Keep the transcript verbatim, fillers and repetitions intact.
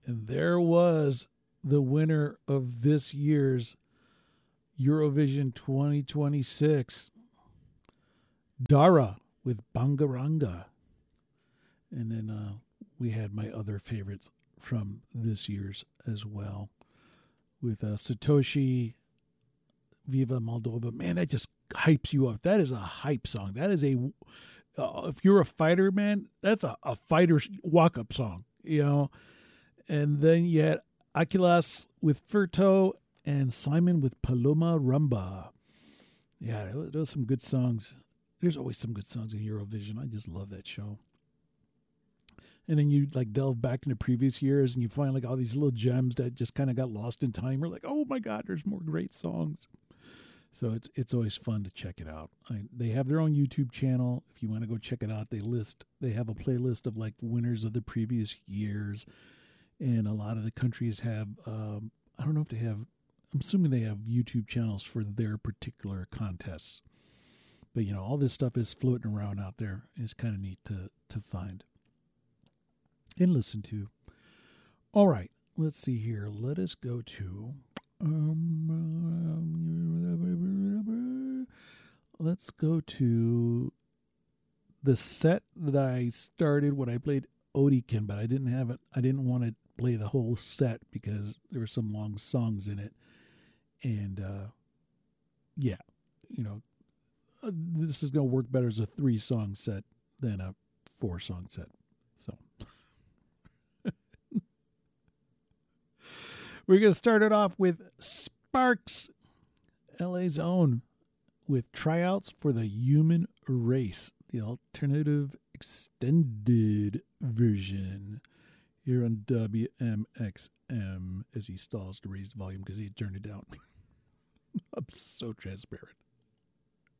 And there was the winner of this year's Eurovision twenty twenty-six, Dara with Bangaranga. And then uh, we had my other favorites from this year's as well, with uh, Satoshi, Viva Moldova. Man, that just hypes you up. That is a hype song. That is a, uh, if you're a fighter, man, that's a, a fighter's walk-up song, you know. And then you had Akilas with Furto and Simon with Paloma Rumba. Yeah, there was some good songs. There's always some good songs in Eurovision. I just love that show. And then you like delve back into previous years and you find like all these little gems that just kind of got lost in time. You're like, oh my God, there's more great songs. So it's it's always fun to check it out. I, they have their own YouTube channel. If you want to go check it out, they list they have a playlist of like winners of the previous years. And a lot of the countries have, um, I don't know if they have, I'm assuming they have YouTube channels for their particular contests. But, you know, all this stuff is floating around out there. It's kind of neat to, to find and listen to. All right, let's see here. Let us go to, um, let's go to the set that I started when I played Odiken, but I didn't have it. I didn't want to play the whole set because there were some long songs in it. And, uh, yeah, you know, uh, this is going to work better as a three song set than a four song set. So we're going to start it off with Sparks, L A's own, with Tryouts for the Human Race, the alternative extended version here on W M X M as he stalls to raise the volume because he had turned it down. I'm so transparent.